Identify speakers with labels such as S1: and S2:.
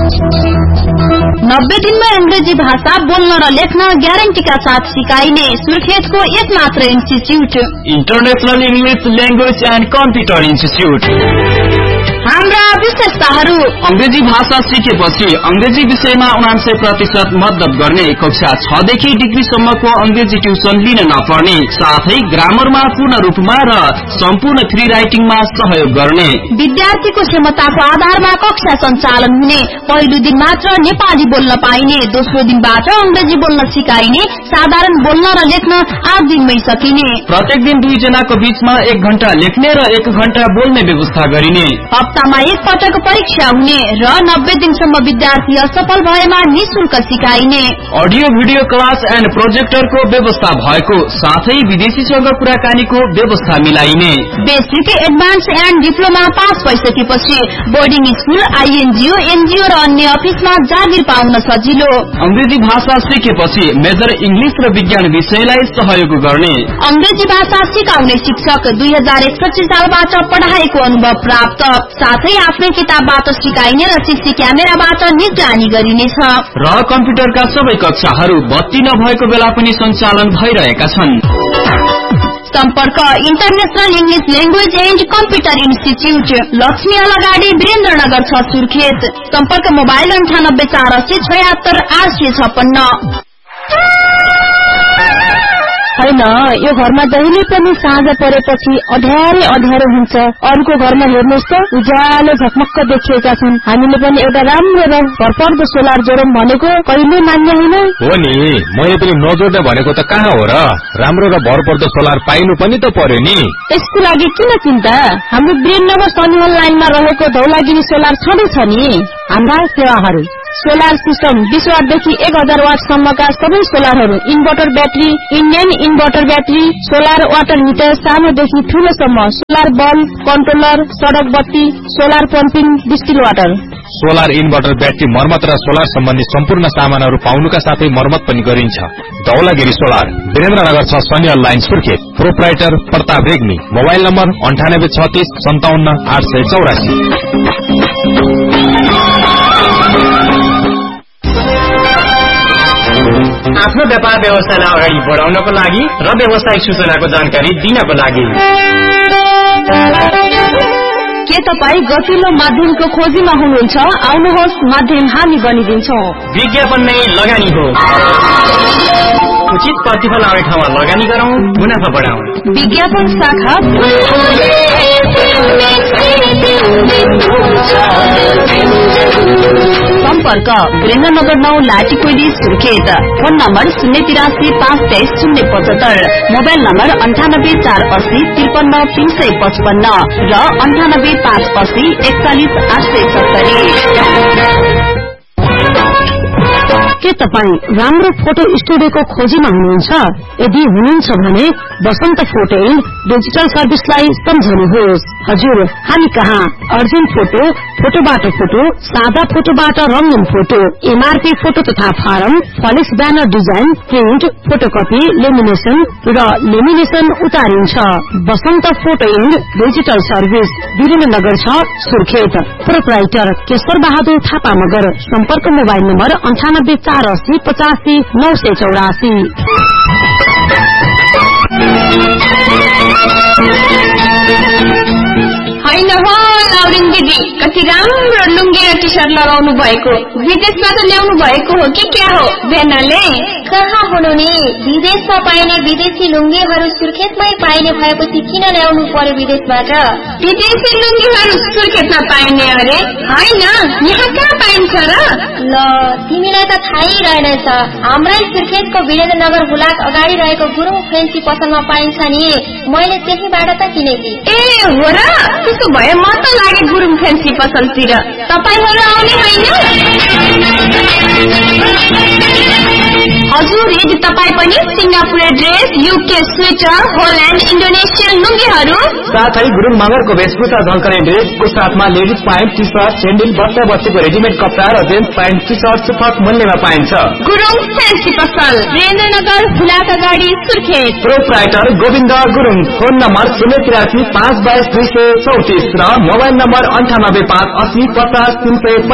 S1: 90 दिनमा अंग्रेजी भाषा बोल्न र लेख्न ग्यारेन्टीका साथ सिकाइने सुर्खेतको एकमात्र institute
S2: international English language and computer institute.
S1: हाम्रा विशेषताहरू:
S2: अंग्रेजी भाषा सिकेपछि अंग्रेजी विषयमा 99% मद्दत गर्ने, कक्षा 6 देखि डिग्रीसम्मको अंग्रेजी ट्युसन लिन नपर्ने, साथै ग्रामरमा पूर्ण रूपमा र सम्पूर्ण फ्री राइटिङमा सहयोग गर्ने,
S1: विद्यार्थीको क्षमताको आधारमा कक्षा सञ्चालन हुने, पहिलो दिन मात्र नेपाली बोल्न पाइने, दोस्रो दिनबाट अंग्रेजी बोल्न सिकाइने, साधारण बोल्न र लेख्न 8 दिनमै सकिने,
S2: प्रत्येक दिन 2 जनाको बीचमा 1 घण्टा लेख्ने र 1 घण्टा बोल्ने व्यवस्था गरिने,
S1: हप्तामा एक पटक परीक्षा हुने र 90 दिनसम्म विद्यार्थी असफल भएमा निशुल्क सिकाइने,
S2: अडियो भिडियो क्लास एन्ड प्रोजेक्टरको व्यवस्था भएको, साथै विदेशीसँग कुराकानीको व्यवस्था मिलाइने,
S1: basic, advance and diploma pass भइसकेपछि बोर्डिङ स्कूल, आईएनजीओ, एनजीओ र अन्य अफिसमा जागिर पाउन सजिलो,
S2: अंग्रेजी भाषा सिकेपछि मेजर इंग्लिश र विज्ञान विषयलाई सहयोग गर्ने,
S1: अंग्रेजी भाषा सिकाउने शिक्षक 2061 सालबाट पढाएको अनुभव प्राप्त, साथै आफ्नै किताबबाट सिकाइने र सीसी क्यामेराबाट निगरानी गरिनेछ
S2: र कम्प्युटरका सबै कक्षाहरू बत्ती नभएको बेला पनि सञ्चालन भइरहेका छन्।
S1: सम्पर्क international English language and computer institute, Lakshmi अलगाडी, Birendranagar 6 Surkhet. सम्पर्क मोबाइल 98 480 76 856।
S3: हैन, यो घरमा जहिले पनि साँझ परेपछि अध्यारो हुन्छ। अरूको घरमा हेर्नुहोस् त, उज्यालो झकमक्क देखिएका छन्। हामीले पनि एउटा राम्रो र भरपर्दो सोलर जोडौं भनेको कहिले मान्ने होइन।
S4: हो नि, मैले पनि नजोड्ने भनेको त कहाँ हो र। राम्रो र भरपर्दो सोलर पाइनु पनि त पर्यो नि।
S3: यसको लागि किन चिन्ता? हाम्रो वीरेन्द्रनगर सनिहल लाइनमा रहेको धौलागिरी सोलर छँदैछ नि। हाम्रा सेवाहरू: सोलर सिस्टम 20 वाटदेखि 1000 वाटसम्मका सबै सोलरहरू, inverter battery, Indian inverter battery, solar water heater सानोदेखि ठूलोसम्म, सोलर बल्ब, कन्ट्रोलर, सडक बत्ती, solar pumping, distil water,
S4: solar inverter battery मर्मत र सोलर सम्बन्धी सम्पूर्ण सामानहरू पाउनुका साथै मर्मत पनि गरिन्छ। Dhaulagiri solar, Birendranagar 6 सनिहल line Surkhet. Proprietor Pratap Regmi. Mobile number 9836 57 884।
S2: आफ्नो व्यापार व्यवसायलाई अगाडि बढाउनको लागि र व्यावसायिक सूचनाको जानकारी दिनको लागि
S1: के तपाईँ गतिलो माध्यमको खोजीमा हुनुहुन्छ? आउनुहोस्, माध्यम हामी बनिदिन्छौँ।
S2: विज्ञापन नै लगानी हो। उचित प्रतिफल आउने ठाउँमा लगानी गरौं, मुनाफा बढाउँ।
S1: विज्ञापन शाखा सम्पर्क Birendranagar 9 लाटीकोइली Surkhet. Phone number 083 523 075, mobile number 98 480 53 355 र 98 580 41 870।
S3: के तपाईँ राम्रो फोटो स्टुडियोको खोजीमा हुनुहुन्छ? यदि हुनुहुन्छ भने बसन्त फोटो एन्ड डिजिटल सर्भिसलाई सम्झनुहोस्। हजुर, हामी कहाँ अर्जेन्ट फोटो, फोटोबाट फोटो, सादा फोटोबाट रंगीन फोटो, एमआरपी फोटो तथा form, flex banner design, print, photocopy, lamination र lamination उतारिन्छ। Basant photo and digital service, Birendranagar 6 Surkhet. Proprietor केशर बहादुर थापा मगर। सम्पर्क मोबाइल नम्बर 98 480 85 984।
S1: होइन हो लाउरिन दिदी, कति राम्रो लुङ्गी र टी सर्ट लगाउनु भएको। विदेशबाट ल्याउनु भएको हो कि क्या हो? बेनाले
S5: कहाँ हुनु नि, विदेशमा पाइने विदेशी लुङ्गीहरू सुर्खेतमै पाइने भएपछि किन ल्याउनु पर्यो विदेशबाट?
S1: विदेशी लुङ्गीहरू सुर्खेतमा पाइने अरे? होइन, यहाँ कहाँ पाइन्छ र?
S5: ल, तिमीलाई त थाहै रहेनछ। हाम्रै सुर्खेतको वीरेन्द्रनगर हुलाक अगाडि रहेको गुरुङ फ्यान्सी पसलमा पाइन्छ नि। मैले त्यहीबाट त किनेकी।
S1: ए हो र? त्यसो भए म त लागे गुरुङ फ्यान्सी पसलतिर। तपाईहरु आउने होइन? हजुर, यदि तपाईँ पनि सिङ्गापुरे dress, UK sweater, Holland, Indonesian लुङ्गीहरू
S2: साथै गुरुङ मगरको वेशभूषा झल्कने ड्रेसको साथमा ladies pant, T short, sandal, बच्चा बच्चीको रेडिमेड कपडा र जेन्ट्स प्यान्ट, टी सर्ट सुपथ मूल्यमा पाइन्छ।
S1: गुरुङ फ्यान्सी पसल, वीरेन्द्रनगर हुलाक अगाडि Surkhet.
S2: Proprietor Govind Gurung. Phone number 083 522 234 र मोबाइल नम्बर 98 580 50 335।